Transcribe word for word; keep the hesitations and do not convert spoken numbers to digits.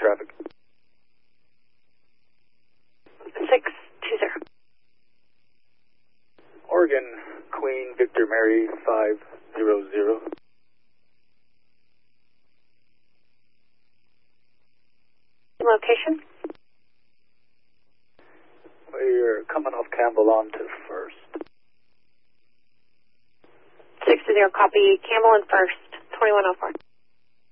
traffic. six two zero. Oregon, Queen, Victor, Mary, five zero zero. Location? We're coming off Campbell on to First. six to zero, copy. Campbell and First, twenty-one oh four.